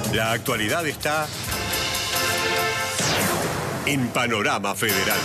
La actualidad está en Panorama Federal.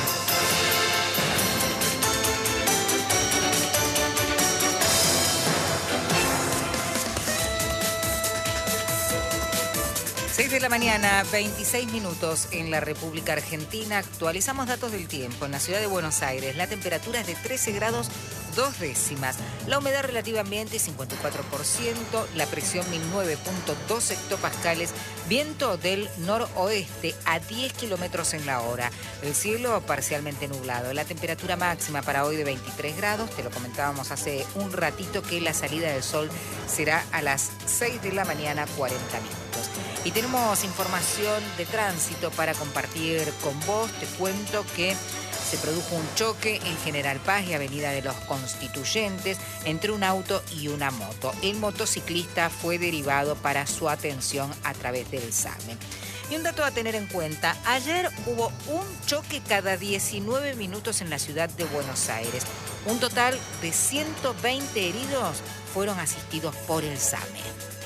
De la mañana, 26 minutos en la República Argentina. Actualizamos datos del tiempo. En la ciudad de Buenos Aires, la temperatura es de 13 grados 2 décimas. La humedad relativa ambiente 54%, la presión 1009.2 hectopascales, viento del noroeste a 10 kilómetros en la hora. El cielo parcialmente nublado. La temperatura máxima para hoy de 23 grados. Te lo comentábamos hace un ratito que la salida del sol será a las 6 de la mañana, 40 minutos. Y tenemos información de tránsito para compartir con vos. Te cuento que se produjo un choque en General Paz y Avenida de los Constituyentes entre un auto y una moto. El motociclista fue derivado para su atención a través del SAME. Y un dato a tener en cuenta, ayer hubo un choque cada 19 minutos en la ciudad de Buenos Aires. Un total de 120 heridos fueron asistidos por el SAME.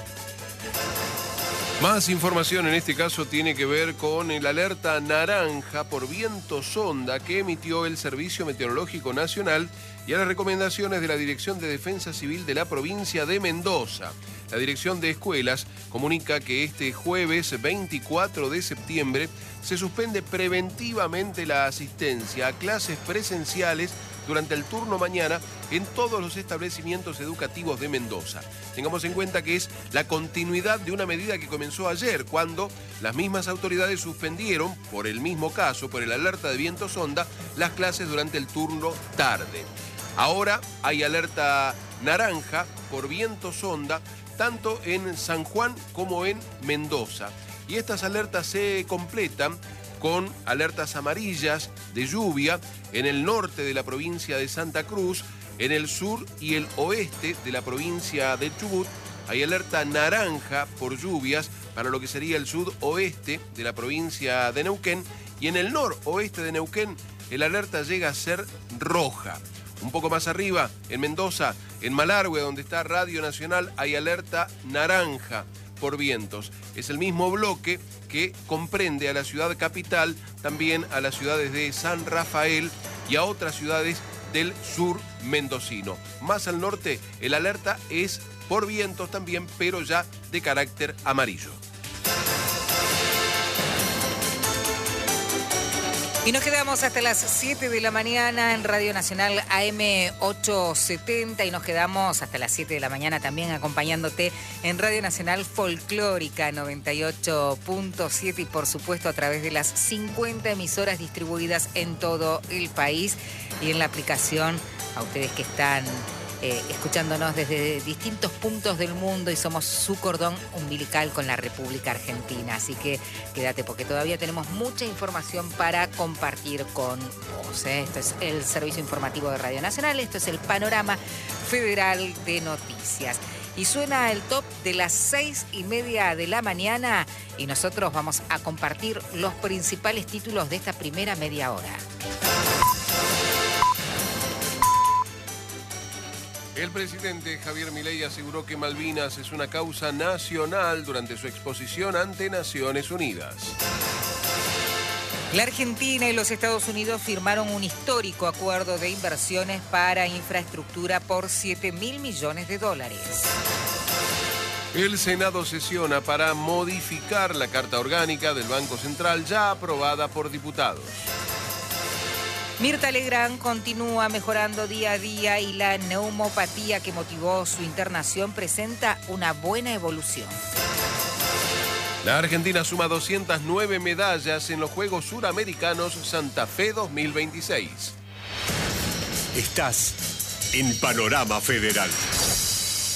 Más información en este caso tiene que ver con el alerta naranja por viento sonda que emitió el Servicio Meteorológico Nacional y a las recomendaciones de la Dirección de Defensa Civil de la provincia de Mendoza. La Dirección de Escuelas comunica que este jueves 24 de septiembre se suspende preventivamente la asistencia a clases presenciales durante el turno mañana en todos los establecimientos educativos de Mendoza. Tengamos en cuenta que es la continuidad de una medida que comenzó ayer, cuando las mismas autoridades suspendieron, por el mismo caso, por el alerta de viento sonda, las clases durante el turno tarde. Ahora hay alerta naranja por viento sonda, tanto en San Juan como en Mendoza. Y estas alertas se completan con alertas amarillas de lluvia en el norte de la provincia de Santa Cruz, en el sur y el oeste de la provincia de Chubut. Hay alerta naranja por lluvias para lo que sería el sudoeste de la provincia de Neuquén, y en el noroeste de Neuquén el alerta llega a ser roja. Un poco más arriba, en Mendoza, en Malargüe, donde está Radio Nacional, hay alerta naranja por vientos. Es el mismo bloque que comprende a la ciudad capital, también a las ciudades de San Rafael y a otras ciudades del sur mendocino. Más al norte, el alerta es por vientos también, pero ya de carácter amarillo. Y nos quedamos hasta las 7 de la mañana en Radio Nacional AM 870 y nos quedamos hasta las 7 de la mañana también acompañándote en Radio Nacional Folclórica 98.7 y por supuesto a través de las 50 emisoras distribuidas en todo el país y en la aplicación a ustedes que están escuchándonos desde distintos puntos del mundo y somos su cordón umbilical con la República Argentina. Así que quédate porque todavía tenemos mucha información para compartir con vos. Esto es el servicio informativo de Radio Nacional, esto es el Panorama Federal de Noticias. Y suena el top de las 6:30 de la mañana y nosotros vamos a compartir los principales títulos de esta primera media hora. El presidente Javier Milei aseguró que Malvinas es una causa nacional durante su exposición ante Naciones Unidas. La Argentina y los Estados Unidos firmaron un histórico acuerdo de inversiones para infraestructura por $7.000 millones. El Senado sesiona para modificar la Carta Orgánica del Banco Central ya aprobada por diputados. Mirta Legrand continúa mejorando día a día y la neumopatía que motivó su internación presenta una buena evolución. La Argentina suma 209 medallas en los Juegos Suramericanos Santa Fe 2026. Estás en Panorama Federal.